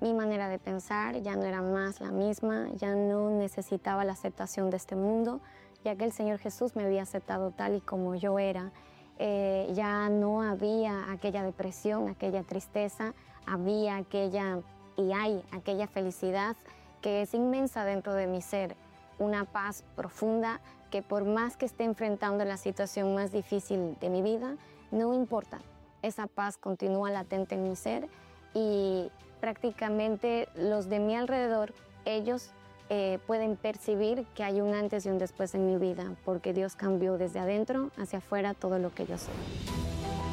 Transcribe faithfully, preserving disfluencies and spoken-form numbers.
Mi manera de pensar ya no era más la misma, ya no necesitaba la aceptación de este mundo, ya que el Señor Jesús me había aceptado tal y como yo era. Eh, ya no había aquella depresión, aquella tristeza, había aquella y hay aquella felicidad que es inmensa dentro de mi ser, una paz profunda que por más que esté enfrentando la situación más difícil de mi vida, no importa, esa paz continúa latente en mi ser y prácticamente los de mi alrededor, ellos eh, pueden percibir que hay un antes y un después en mi vida, porque Dios cambió desde adentro hacia afuera todo lo que yo soy.